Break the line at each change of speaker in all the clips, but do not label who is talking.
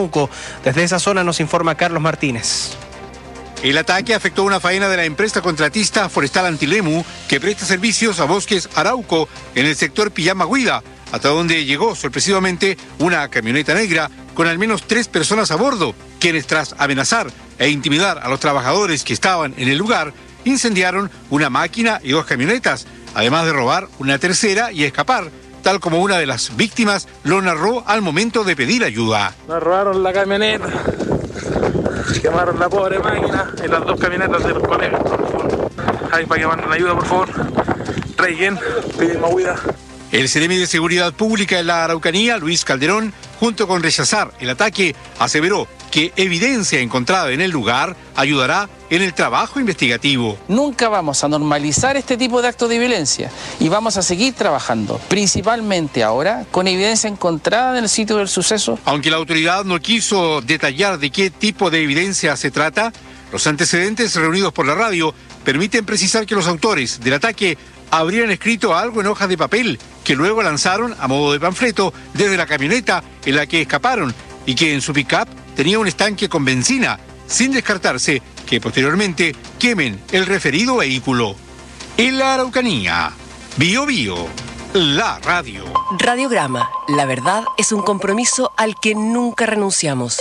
Temuco. Desde esa zona nos informa Carlos Martínez.
El ataque afectó una faena de la empresa contratista Forestal Antilemu, que presta servicios a Bosques Arauco en el sector Pillama-Huida, hasta donde llegó sorpresivamente una camioneta negra con al menos 3 personas a bordo, quienes tras amenazar e intimidar a los trabajadores que estaban en el lugar, incendiaron una máquina y 2 camionetas, además de robar una tercera y escapar, tal como una de las víctimas lo narró al momento de pedir ayuda.
Nos robaron la camioneta, quemaron la pobre máquina y las 2 camionetas de los colegas. Ahí para que manden ayuda, por favor. Traigan, pedimos ayuda.
El Seremi de Seguridad Pública en la Araucanía, Luis Calderón, junto con rechazar el ataque, aseveró que evidencia encontrada en el lugar ayudará en el trabajo investigativo.
Nunca vamos a normalizar este tipo de actos de violencia y vamos a seguir trabajando, principalmente ahora, con evidencia encontrada en el sitio del suceso.
Aunque la autoridad no quiso detallar de qué tipo de evidencia se trata, los antecedentes reunidos por la radio permiten precisar que los autores del ataque habrían escrito algo en hojas de papel que luego lanzaron a modo de panfleto desde la camioneta en la que escaparon y que en su pick-up tenía un estanque con benzina, sin descartarse que posteriormente quemen el referido vehículo. En la Araucanía, Bío Bío, la radio.
Radiograma, la verdad es un compromiso al que nunca renunciamos.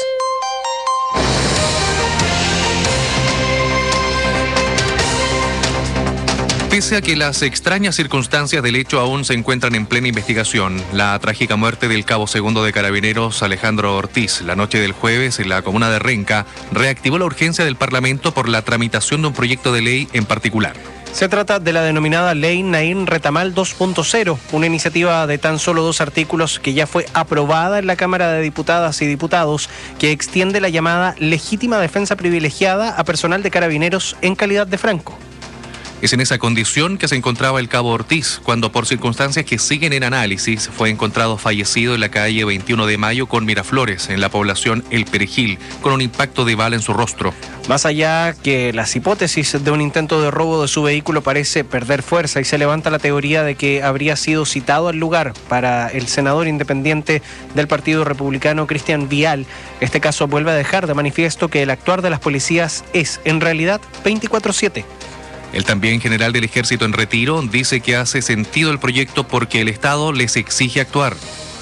Pese a que las extrañas circunstancias del hecho aún se encuentran en plena investigación, la trágica muerte del cabo segundo de Carabineros Alejandro Ortiz la noche del jueves en la comuna de Renca reactivó la urgencia del Parlamento por la tramitación de un proyecto de ley en particular.
Se trata de la denominada Ley Naín Retamal 2.0, una iniciativa de tan solo 2 artículos que ya fue aprobada en la Cámara de Diputadas y Diputados, que extiende la llamada legítima defensa privilegiada a personal de Carabineros en calidad de franco.
Es en esa condición que se encontraba el cabo Ortiz, cuando por circunstancias que siguen en análisis fue encontrado fallecido en la calle 21 de Mayo con Miraflores, en la población El Perejil, con un impacto de bala en su rostro.
Más allá que las hipótesis de un intento de robo de su vehículo parece perder fuerza y se levanta la teoría de que habría sido citado al lugar para el senador independiente del Partido Republicano, Cristian Vial. Este caso vuelve a dejar de manifiesto que el actuar de las policías es, en realidad, 24/7.
El también general del Ejército en retiro dice que hace sentido el proyecto porque el Estado les exige actuar.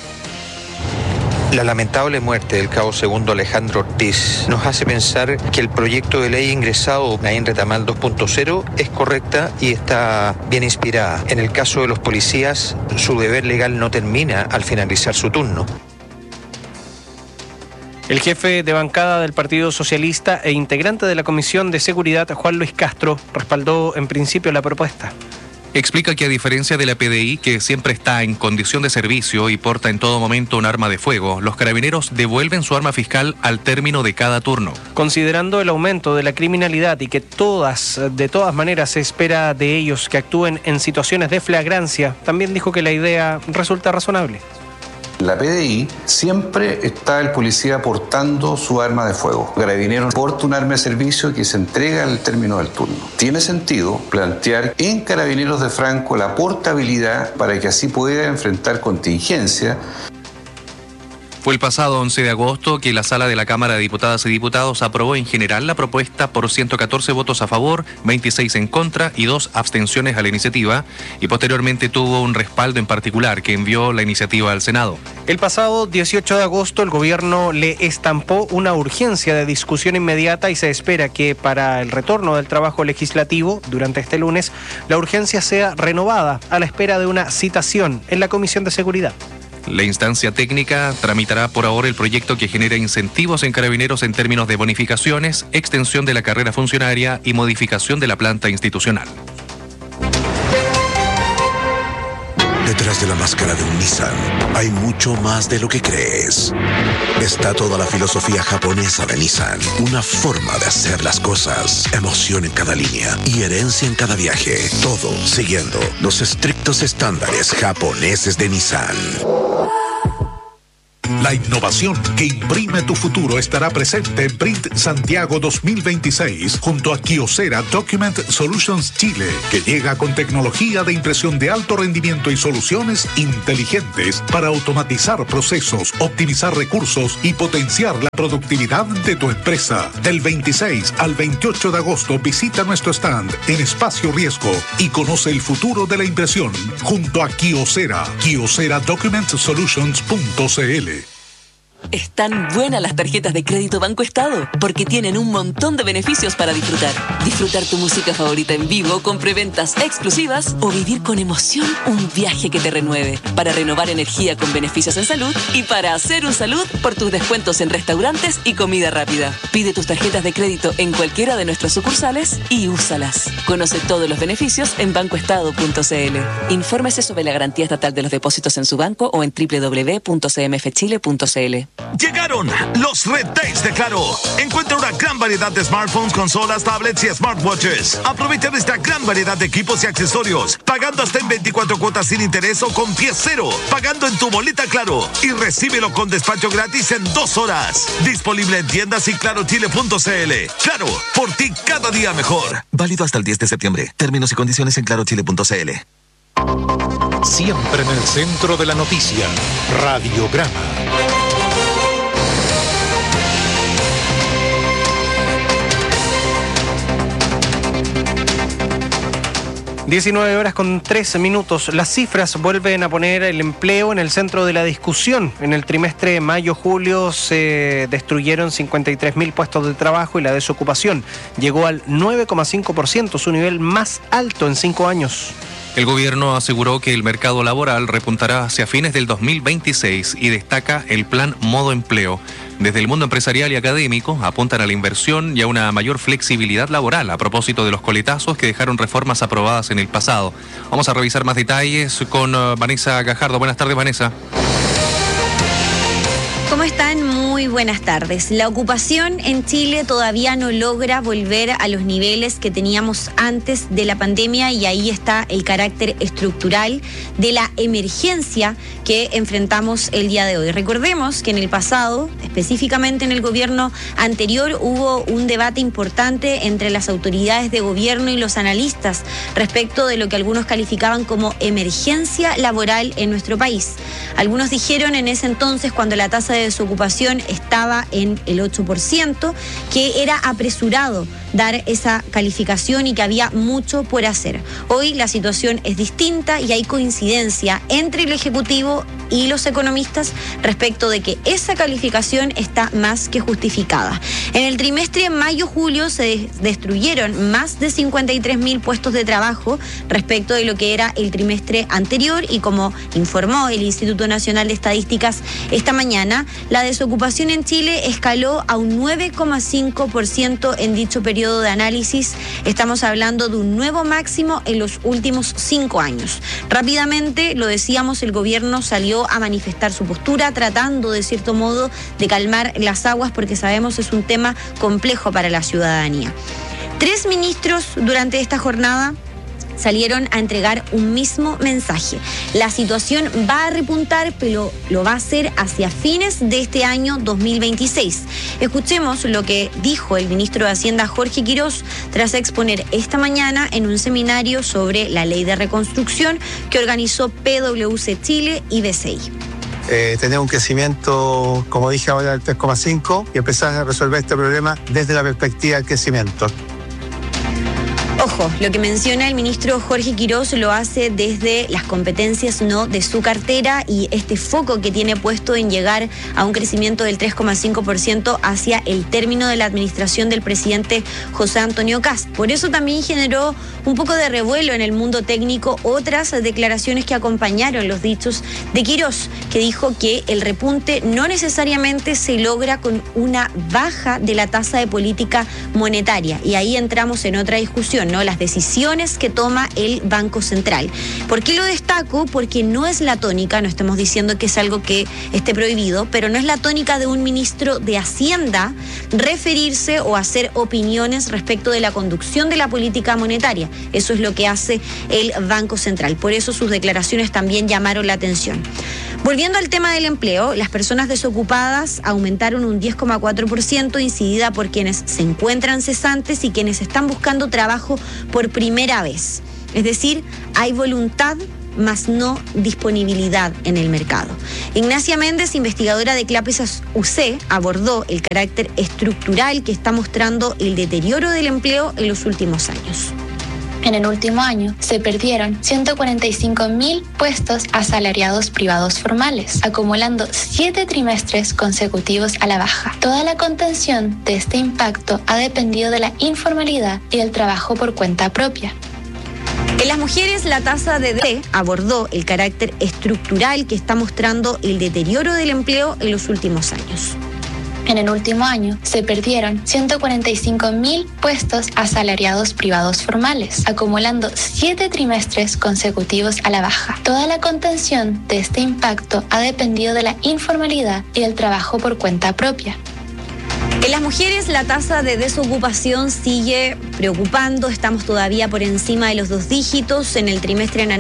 La lamentable muerte del cabo segundo Alejandro Ortiz nos hace pensar que el proyecto de ley ingresado Naín Retamal 2.0 es correcta y está bien inspirada. En el caso de los policías, su deber legal no termina al finalizar su turno.
El jefe de bancada del Partido Socialista e integrante de la Comisión de Seguridad, Juan Luis Castro, respaldó en principio la propuesta.
Explica que a diferencia de la PDI, que siempre está en condición de servicio y porta en todo momento un arma de fuego, los carabineros devuelven su arma fiscal al término de cada turno.
Considerando el aumento de la criminalidad y que de todas maneras se espera de ellos que actúen en situaciones de flagrancia, también dijo que la idea resulta razonable.
La PDI siempre está el policía portando su arma de fuego. Carabineros porta un arma de servicio que se entrega al término del turno. Tiene sentido plantear en Carabineros de Franco la portabilidad para que así pueda enfrentar contingencia.
Fue el pasado 11 de agosto que la Sala de la Cámara de Diputadas y Diputados aprobó en general la propuesta por 114 votos a favor, 26 en contra y 2 abstenciones a la iniciativa, y posteriormente tuvo un respaldo en particular que envió la iniciativa al Senado.
El pasado 18 de agosto el gobierno le estampó una urgencia de discusión inmediata y se espera que para el retorno del trabajo legislativo durante este lunes la urgencia sea renovada a la espera de una citación en la Comisión de Seguridad.
La instancia técnica tramitará por ahora el proyecto que genera incentivos en Carabineros en términos de bonificaciones, extensión de la carrera funcionaria y modificación de la planta institucional.
Detrás de la máscara de un Nissan hay mucho más de lo que crees. Está toda la filosofía japonesa de Nissan, una forma de hacer las cosas, emoción en cada línea y herencia en cada viaje, todo siguiendo los estrictos estándares japoneses de Nissan.
La innovación que imprime tu futuro estará presente en Print Santiago 2026 junto a Kyocera Document Solutions Chile, que llega con tecnología de impresión de alto rendimiento y soluciones inteligentes para automatizar procesos, optimizar recursos y potenciar la productividad de tu empresa. Del 26 al 28 de agosto visita nuestro stand en Espacio Riesgo y conoce el futuro de la impresión junto a Kyocera. KyoceraDocumentSolutions.cl.
Están buenas las tarjetas de crédito Banco Estado porque tienen un montón de beneficios para disfrutar. Disfrutar tu música favorita en vivo con preventas exclusivas o vivir con emoción un viaje que te renueve. Para renovar energía con beneficios en salud y para hacer un salud por tus descuentos en restaurantes y comida rápida. Pide tus tarjetas de crédito en cualquiera de nuestras sucursales y úsalas. Conoce todos los beneficios en bancoestado.cl. Infórmese sobre la garantía estatal de los depósitos en su banco o en www.cmfchile.cl.
Llegaron los Red Days de Claro. Encuentra una gran variedad de smartphones, consolas, tablets y smartwatches. Aprovecha esta gran variedad de equipos y accesorios, pagando hasta en 24 cuotas sin interés o con pie cero, pagando en tu boleta Claro y recíbelo con despacho gratis en 2 horas. Disponible en tiendas y clarochile.cl. Claro, por ti cada día mejor. Válido hasta el 10 de septiembre. Términos y condiciones en clarochile.cl.
Siempre en el centro de la noticia. Radiograma.
19 horas con 13 minutos. Las cifras vuelven a poner el empleo en el centro de la discusión. En el trimestre mayo-julio se destruyeron 53.000 puestos de trabajo y la desocupación llegó al 9,5%, su nivel más alto en 5 años.
El gobierno aseguró que el mercado laboral repuntará hacia fines del 2026 y destaca el plan Modo Empleo. Desde el mundo empresarial y académico apuntan a la inversión y a una mayor flexibilidad laboral a propósito de los coletazos que dejaron reformas aprobadas en el pasado. Vamos a revisar más detalles con Vanessa Gajardo. Buenas tardes, Vanessa.
¿Cómo están? Muy buenas tardes. La ocupación en Chile todavía no logra volver a los niveles que teníamos antes de la pandemia y ahí está el carácter estructural de la emergencia que enfrentamos el día de hoy. Recordemos que en el pasado, específicamente en el gobierno anterior, hubo un debate importante entre las autoridades de gobierno y los analistas respecto de lo que algunos calificaban como emergencia laboral en nuestro país. Algunos dijeron en ese entonces, cuando la tasa de desocupación estaba en el 8%, que era apresurado dar esa calificación y que había mucho por hacer. Hoy la situación es distinta y hay coincidencia entre el Ejecutivo y los economistas respecto de que esa calificación está más que justificada. En el trimestre mayo-julio se destruyeron más de 53.000 puestos de trabajo respecto de lo que era el trimestre anterior y como informó el Instituto Nacional de Estadísticas esta mañana, la desocupación en Chile escaló a un 9,5% en dicho periodo de análisis. Estamos hablando de un nuevo máximo en los últimos 5 años. Rápidamente, lo decíamos, el gobierno salió a manifestar su postura, tratando de cierto modo de calmar las aguas porque sabemos es un tema complejo para la ciudadanía. 3 ministros durante esta jornada salieron a entregar un mismo mensaje. La situación va a repuntar, pero lo va a hacer hacia fines de este año 2026. Escuchemos lo que dijo el ministro de Hacienda, Jorge Quirós, tras exponer esta mañana en un seminario sobre la ley de reconstrucción que organizó PwC Chile y BCI.
Tener un crecimiento, como dije ahora, del 3,5 y empezar a resolver este problema desde la perspectiva del crecimiento.
Ojo, lo que menciona el ministro Jorge Quirós lo hace desde las competencias no de su cartera y este foco que tiene puesto en llegar a un crecimiento del 3,5% hacia el término de la administración del presidente José Antonio Kast. Por eso también generó un poco de revuelo en el mundo técnico otras declaraciones que acompañaron los dichos de Quirós, que dijo que el repunte no necesariamente se logra con una baja de la tasa de política monetaria. Y ahí entramos en otra discusión, ¿no? Las decisiones que toma el Banco Central. ¿Por qué lo destaco? Porque no es la tónica, no estamos diciendo que es algo que esté prohibido, pero no es la tónica de un ministro de Hacienda referirse o hacer opiniones respecto de la conducción de la política monetaria. Eso es lo que hace el Banco Central. Por eso sus declaraciones también llamaron la atención. Volviendo al tema del empleo, las personas desocupadas aumentaron un 10,4%, incidida por quienes se encuentran cesantes y quienes están buscando trabajo por primera vez. Es decir, hay voluntad, más no disponibilidad en el mercado. Ignacia Méndez, investigadora de CLAPES UC, abordó el carácter estructural que está mostrando el deterioro del empleo en los últimos años.
En el último año se perdieron 145.000 puestos asalariados privados formales, acumulando 7 trimestres consecutivos a la baja. Toda la contención de este impacto ha dependido de la informalidad y del trabajo por cuenta propia.
En las mujeres, la tasa de desempleo abordó el carácter estructural que está mostrando el deterioro del empleo en los últimos años.
En el último año se perdieron 145.000 puestos asalariados privados formales, acumulando 7 trimestres consecutivos a la baja. Toda la contención de este impacto ha dependido de la informalidad y del trabajo por cuenta propia.
En las mujeres, la tasa de desocupación sigue preocupando. Estamos todavía por encima de los 2 dígitos. En el trimestre